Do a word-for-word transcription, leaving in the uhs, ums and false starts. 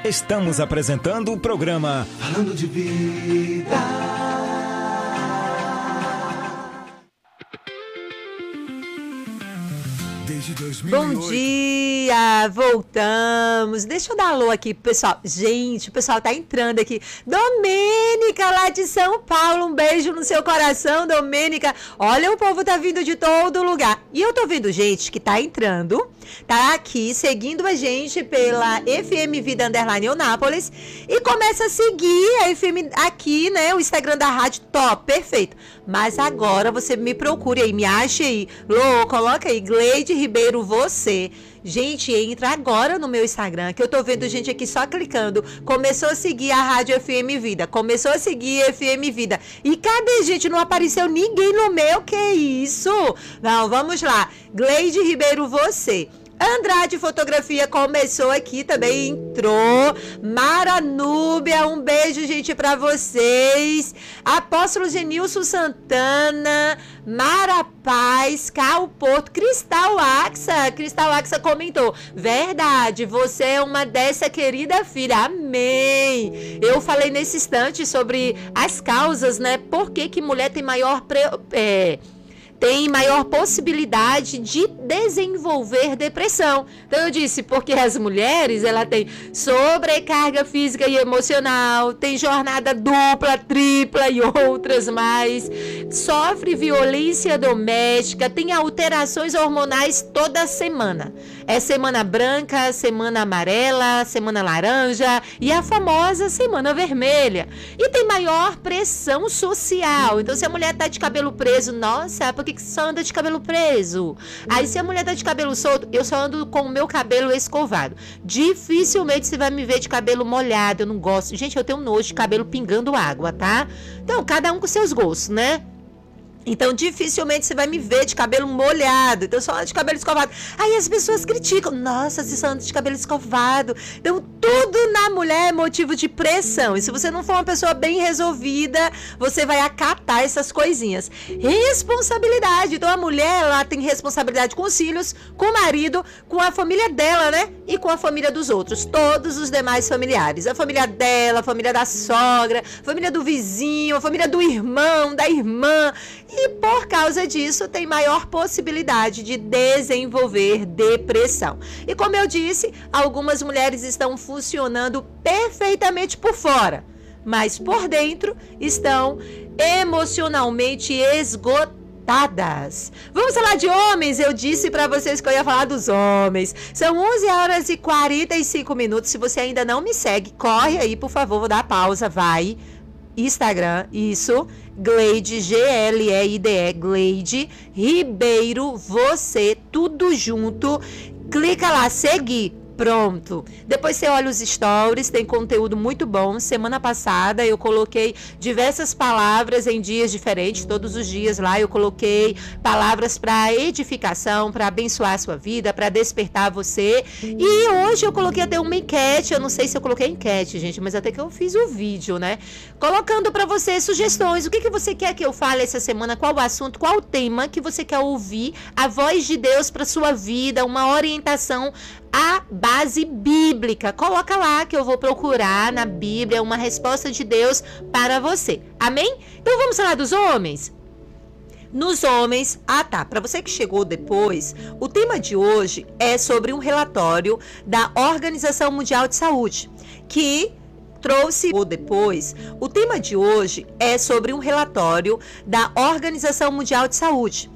Estamos apresentando o programa Falando de Vida. Bom dia, voltamos. Deixa eu dar alô aqui pro pessoal. Gente, o pessoal tá entrando aqui. Domênica, lá de São Paulo, um beijo no seu coração, Domênica. Olha, o povo tá vindo de todo lugar. E eu tô vendo gente que tá entrando, tá aqui seguindo a gente pela F M Vida Underline Eunápolis e começa a seguir a F M aqui, né, o Instagram da rádio, top, perfeito. Mas agora você me procure aí, me ache aí. Lô, coloca aí, Gleide Ribeiro, você. Gente, entra agora no meu Instagram, que eu tô vendo gente aqui só clicando. Começou a seguir a Rádio F M Vida. Começou a seguir a F M Vida. E cadê, gente? Não apareceu ninguém no meu, que isso? Não, vamos lá. Gleide Ribeiro, você. Andrade Fotografia começou aqui, também entrou. Mara Núbia, um beijo, gente, pra vocês. Apóstolo Genilson Santana, Mara Paz, Cal Porto, Cristal Axa, Cristal Axa comentou, verdade, você é uma dessa querida filha, amém. Eu falei nesse instante sobre as causas, né, por que que mulher tem maior... Pre... É... tem maior possibilidade de desenvolver depressão. Então eu disse, porque as mulheres, ela tem sobrecarga física e emocional, tem jornada dupla, tripla e outras mais, sofre violência doméstica, tem alterações hormonais toda semana. É semana branca, semana amarela, semana laranja e a famosa semana vermelha. E tem maior pressão social. Então se a mulher tá de cabelo preso, nossa, por que que só anda de cabelo preso? Aí se a mulher tá de cabelo solto, eu só ando com o meu cabelo escovado. Dificilmente você vai me ver de cabelo molhado, eu não gosto. Gente, eu tenho nojo de cabelo pingando água, tá? Então, cada um com seus gostos, né? Então, dificilmente você vai me ver de cabelo molhado. Então, eu só ando de cabelo escovado. Aí as pessoas criticam. Nossa, você só anda de cabelo escovado. Então, tudo na mulher é motivo de pressão. E se você não for uma pessoa bem resolvida, você vai acatar essas coisinhas. Responsabilidade. Então, a mulher, ela tem responsabilidade com os filhos, com o marido, com a família dela, né? E com a família dos outros. Todos os demais familiares. A família dela, a família da sogra, a família do vizinho, a família do irmão, da irmã. E por causa disso tem maior possibilidade de desenvolver depressão. E como eu disse, algumas mulheres estão funcionando perfeitamente por fora, mas por dentro estão emocionalmente esgotadas. Vamos falar de homens? Eu disse para vocês que eu ia falar dos homens. São onze horas e quarenta e cinco minutos. Se você ainda não me segue, corre aí, por favor, vou dar pausa, vai. Instagram, isso, Gleide, G L E I D E, Gleide Ribeiro, você, tudo junto, clica lá, seguir. Pronto. Depois você olha os stories, tem conteúdo muito bom. Semana passada eu coloquei diversas palavras em dias diferentes, todos os dias lá eu coloquei palavras para edificação, para abençoar a sua vida, para despertar você. E hoje eu coloquei até uma enquete, eu não sei se eu coloquei enquete, gente, mas até que eu fiz o vídeo, né? Colocando para você sugestões, o que, que você quer que eu fale essa semana, qual o assunto, qual o tema que você quer ouvir, a voz de Deus para sua vida, uma orientação a base bíblica. Coloca lá que eu vou procurar na Bíblia uma resposta de Deus para você. Amém? Então vamos falar dos homens? Nos homens, ah tá, para você que chegou depois, o tema de hoje é sobre um relatório da Organização Mundial de Saúde, que trouxe ou depois, o tema de hoje é sobre um relatório da Organização Mundial de Saúde,